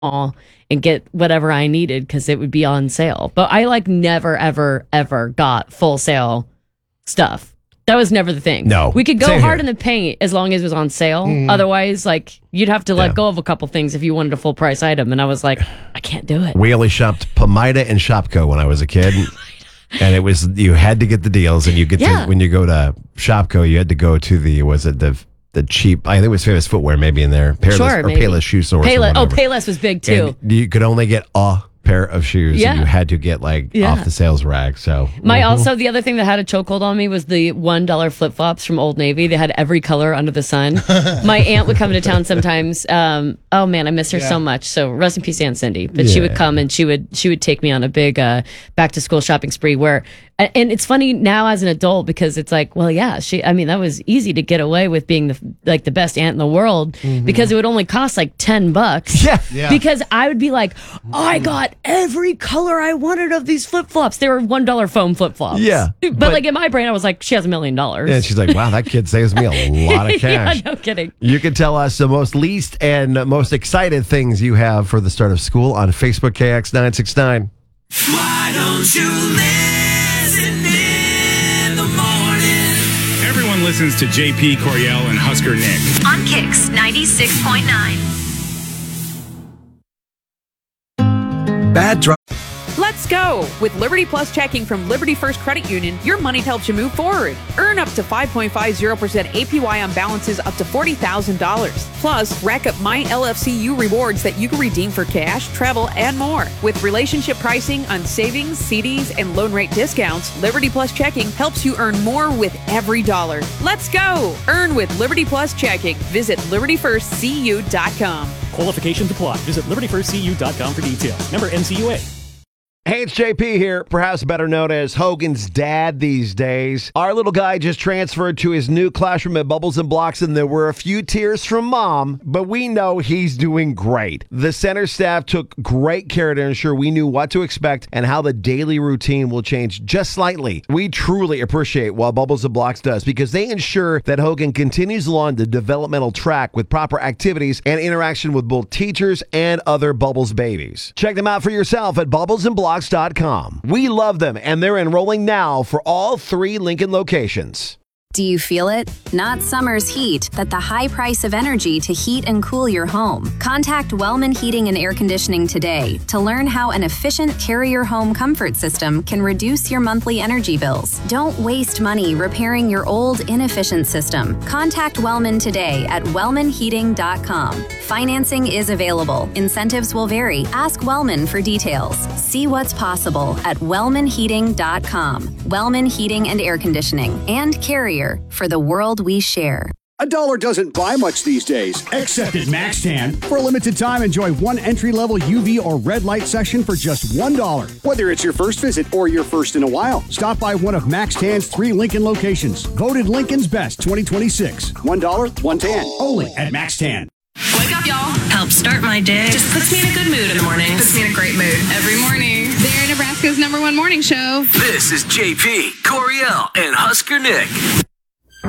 mall and get whatever I needed because it would be on sale. But I like never, ever, ever got full sale stuff. That was never the thing. No. We could go Same hard here. in the paint as long as it was on sale. Otherwise, like, you'd have to let go of a couple things if you wanted a full price item. And I was like, I can't do it. We only shopped Pomida and Shopko when I was a kid. And it was, you had to get the deals. And you get to, when you go to Shopko, you had to go to the cheap, I think it was Famous Footwear maybe in there. Payless Shoe Source. Payless was big too. And you could only get a pair of shoes and you had to get off the sales rack. So also the other thing that had a chokehold on me was the $1 flip-flops from Old Navy. They had every color under the sun. My aunt would come into town sometimes. Oh man, I miss her so much. So rest in peace, Aunt Cindy. But she would come and she would take me on a big back to school shopping spree where, and it's funny now as an adult because it's like, well, yeah, that was easy to get away with being the best aunt in the world because it would only cost like $10. Yeah. Because I would be like, I got every color I wanted of these flip-flops. They were $1 foam flip-flops. Yeah. But like in my brain, I was like, she has $1 million. And she's like, wow, that kid saves me a lot of cash. Yeah, no kidding. You can tell us the most least and most excited things you have for the start of school on Facebook KX969. Why don't you listen in the morning? Everyone listens to JP Coriel and Husker Nick. On Kicks 96.9. Bad drive. Let's go! With Liberty Plus checking from Liberty First Credit Union, your money helps you move forward. Earn up to 5.50% APY on balances up to $40,000. Plus, rack up My LFCU rewards that you can redeem for cash, travel, and more. With relationship pricing on savings, CDs, and loan rate discounts, Liberty Plus checking helps you earn more with every dollar. Let's go! Earn with Liberty Plus checking. Visit LibertyFirstCU.com. Qualifications apply. Visit LibertyFirstCU.com for details. Member NCUA. Hey, it's JP here, perhaps better known as Hogan's dad these days. Our little guy just transferred to his new classroom at Bubbles and Blocks, and there were a few tears from Mom, but we know he's doing great. The center staff took great care to ensure we knew what to expect and how the daily routine will change just slightly. We truly appreciate what Bubbles and Blocks does because they ensure that Hogan continues along the developmental track with proper activities and interaction with both teachers and other Bubbles babies. Check them out for yourself at bubblesandblocks.com. We love them, and they're enrolling now for all 3 Lincoln locations. Do you feel it? Not summer's heat, but the high price of energy to heat and cool your home. Contact Wellman Heating and Air Conditioning today to learn how an efficient Carrier home comfort system can reduce your monthly energy bills. Don't waste money repairing your old, inefficient system. Contact Wellman today at wellmanheating.com. Financing is available. Incentives will vary. Ask Wellman for details. See what's possible at wellmanheating.com. Wellman Heating and Air Conditioning and Carrier for the world we share. $1 doesn't buy much these days. Except at MaxTan. For a limited time, enjoy one entry-level UV or red light session for just $1. Whether it's your first visit or your first in a while, stop by one of MaxTan's 3 Lincoln locations. Voted Lincoln's Best 2026. $1, one tan. Only at MaxTan. Wake up, y'all. Help start my day. Just puts me in a good mood in the morning. Puts me in a great mood every morning. They're Nebraska's #1 morning show. This is JP, Coriel, and Husker Nick.